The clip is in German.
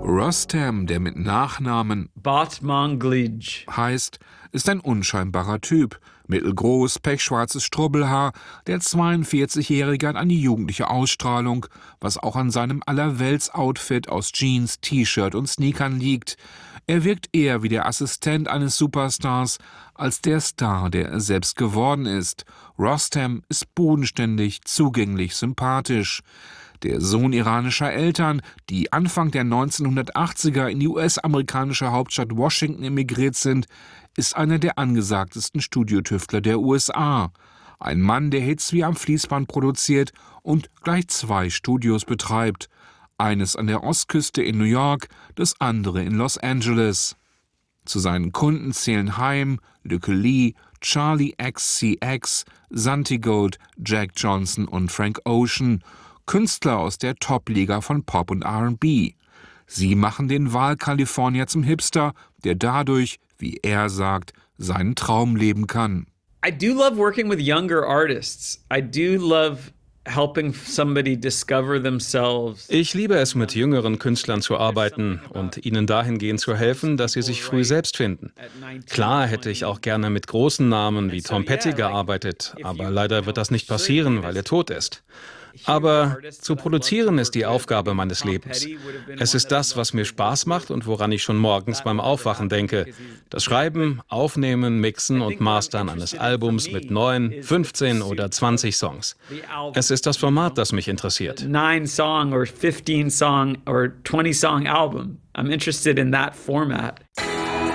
Rostam, der mit Nachnamen Batmanglij heißt, ist ein unscheinbarer Typ. Mittelgroß, pechschwarzes Strubbelhaar, der 42-Jährige hat eine jugendliche Ausstrahlung, was auch an seinem Allerwelts-Outfit aus Jeans, T-Shirt und Sneakern liegt. Er wirkt eher wie der Assistent eines Superstars als der Star, der er selbst geworden ist. Rostam ist bodenständig, zugänglich, sympathisch. Der Sohn iranischer Eltern, die Anfang der 1980er in die US-amerikanische Hauptstadt Washington emigriert sind, ist einer der angesagtesten Studiotüftler der USA. Ein Mann, der Hits wie am Fließband produziert und gleich 2 Studios betreibt. Eines an der Ostküste in New York, das andere in Los Angeles. Zu seinen Kunden zählen Haim, Lykke Li, Charlie XCX, Santigold, Jack Johnson und Frank Ocean, Künstler aus der Top-Liga von Pop und R&B. Sie machen den Wahlkalifornier zum Hipster, der dadurch, wie er sagt, seinen Traum leben kann. I do love working with younger artists. I do love helping somebody discover themselves. Ich liebe es, mit jüngeren Künstlern zu arbeiten und ihnen dahingehend zu helfen, dass sie sich früh selbst finden. Klar hätte ich auch gerne mit großen Namen wie Tom Petty gearbeitet, aber leider wird das nicht passieren, weil er tot ist. Aber zu produzieren ist die Aufgabe meines Lebens. Es ist das, was mir Spaß macht und woran ich schon morgens beim Aufwachen denke. Das Schreiben, Aufnehmen, Mixen und Mastern eines Albums mit 9, 15 oder 20 Songs. Es ist das Format, das mich interessiert. 9-song or 15-song or 20-song album. I'm interested in that format.